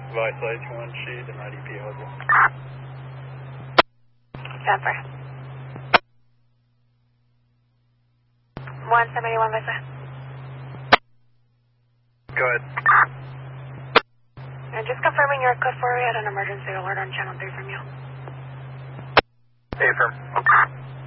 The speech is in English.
Vice H1 sheet and IDP Hubble. Jennifer. 171 Vista. Go ahead. And just confirming your code 4, we had an emergency alert on channel 3 from you. Affirm.